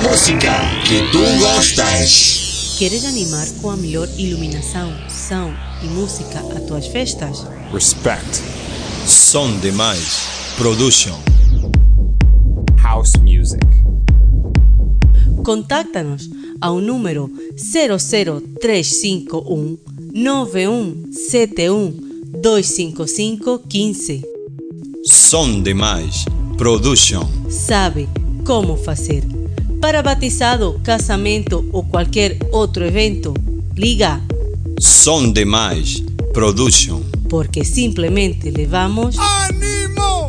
música que tu gostas. Queres animar com a melhor iluminação, som e música às tuas festas? Respect. Som Demais Production. House music. Contacta-nos ao número 00351 9171 255 15. Som Demais Production. Sabe como fazer. Para batizado, casamento ou qualquer outro evento, liga. Som Demais Production. Porque simplesmente levamos ¡Ánimo!